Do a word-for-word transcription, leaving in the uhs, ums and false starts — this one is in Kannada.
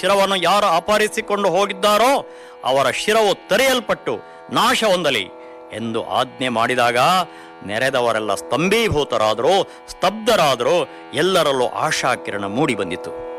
ಶಿರವನ್ನು ಯಾರು ಅಪಹರಿಸಿಕೊಂಡು ಹೋಗಿದ್ದಾರೋ ಅವರ ಶಿರವು ತೆರೆಯಲ್ಪಟ್ಟು ನಾಶ ಹೊಂದಲಿ ಎಂದು ಆಜ್ಞೆ ಮಾಡಿದಾಗ ನೆರೆದವರೆಲ್ಲ ಸ್ತಂಭೀಭೂತರಾದರೂ, ಸ್ತಬ್ಧರಾದರೂ. ಎಲ್ಲರಲ್ಲೂ ಆಶಾಕಿರಣ ಮೂಡಿ ಬಂದಿತು.